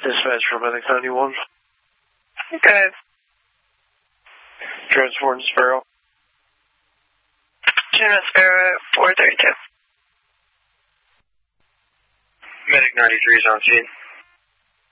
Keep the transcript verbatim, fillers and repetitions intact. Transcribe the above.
Dispatch for Medic ninety-one. Okay. Transport in Sparrow. General Sparrow, four thirty-two. Medic ninety-three is on scene.